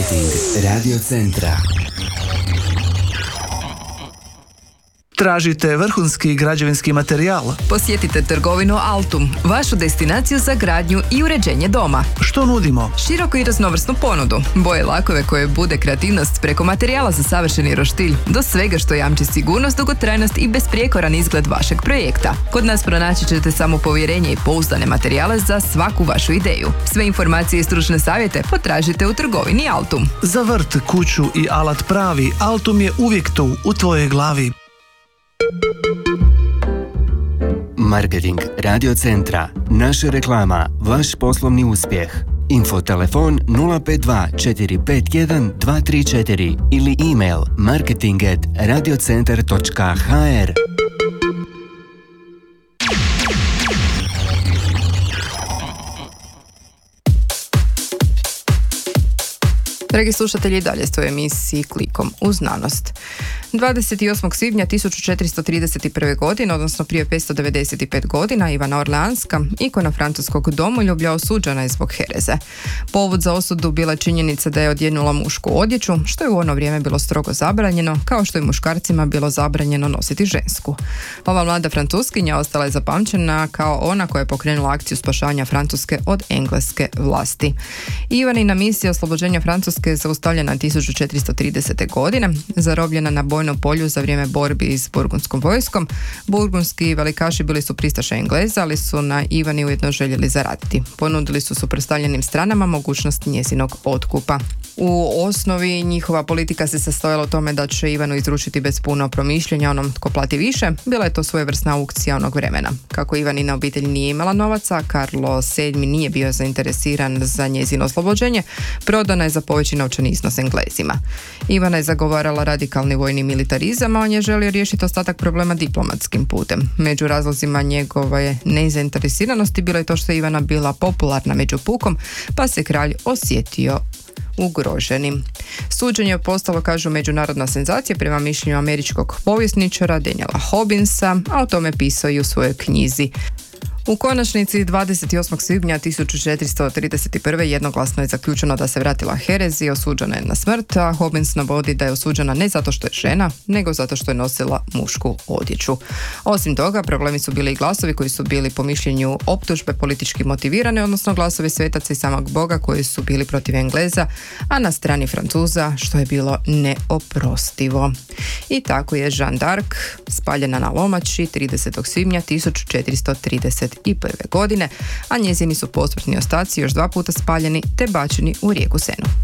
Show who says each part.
Speaker 1: Marketing Radio Centra.
Speaker 2: Tražite vrhunski građevinski materijal?
Speaker 3: Posjetite trgovinu Altum, vašu destinaciju za gradnju i uređenje doma.
Speaker 2: Što nudimo?
Speaker 3: Široku i raznovrsnu ponudu, boje lakove koje bude kreativnost preko materijala za savršeni roštilj, do svega što jamči sigurnost, dugotrajnost i besprijekoran izgled vašeg projekta. Kod nas pronaći ćete samopovjerenje i pouzdane materijale za svaku vašu ideju. Sve informacije i stručne savjete potražite u trgovini Altum.
Speaker 2: Za vrt, kuću i alat pravi, Altum je uvijek tu, u tvojoj glavi.
Speaker 1: Marketing Radio Centra. Naša reklama, vaš poslovni uspjeh. Info telefon 052 451 234 ili email marketing@radiocentar.hr.
Speaker 3: Dragi slušatelji, dalje ste u emisiji Klikom u znanost. 28. svibnja 1431. godine, odnosno prije 595 godina, Ivana Orleanska, ikona francuskog domoljublja, osuđena je zbog hereze. Povod za osudu bila činjenica da je odjenula mušku odjeću, što je u ono vrijeme bilo strogo zabranjeno, kao što je muškarcima bilo zabranjeno nositi žensku. Ova mlada Francuskinja ostala je zapamćena kao ona koja je pokrenula akciju spašavanja Francuske od engleske vlasti. Ivanina misija oslobođenja Francuske je zaustavljena 1430. godine, zarobljena na bojnom polju za vrijeme borbi s burgundskom vojskom. Burgundski velikaši bili su pristaše Engleza, ali su na Ivani ujedno željeli zaraditi. Ponudili su suprotstavljenim stranama mogućnost njezinog otkupa. U osnovi njihova politika se sastojala u tome da će Ivanu izručiti bez puno promišljanja onom tko plati više. Bila je to svojevrsna aukcija onog vremena. Kako Ivanina obitelj nije imala novaca, Karlo VII nije bio zainteresiran za njezino oslobođenje, prodana je za poveći novčani iznos Englezima. Ivana je zagovarala radikalni vojni militarizam, a on je želio riješiti ostatak problema diplomatskim putem. Među razlozima njegove nezainteresiranosti bilo je to što je Ivana bila popularna među pukom, pa se kralj osjetio ugroženim. Suđenje je postalo, kažu, međunarodna senzacija prema mišljenju američkog povjesničara Daniela Hobbinsa, a o tome pisao i u svojoj knjizi. U konačnici 28. svibnja 1431. jednoglasno je zaključeno da se vratila herezi, osuđena je na smrt, a Hobbins navodi da je osuđena ne zato što je žena, nego zato što je nosila mušku odjeću. Osim toga, problemi su bili i glasovi koji su bili po mišljenju optužbe politički motivirane, odnosno glasovi svetaca i samog Boga koji su bili protiv Engleza, a na strani Francuza, što je bilo neoprostivo. I tako je Jeanne d'Arc spaljena na lomači 30. svibnja 1431. godine, a njezini su posmrtni ostaci još 2 puta spaljeni te bačeni u rijeku Senu.